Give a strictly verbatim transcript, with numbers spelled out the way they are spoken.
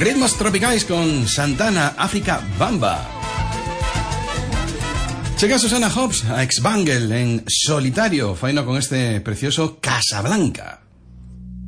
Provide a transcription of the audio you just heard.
Ritmos tropicais con Santana, África Bamba. Chega Susana Hobbs a Ex-Bangle en solitario, faino con este precioso Casablanca.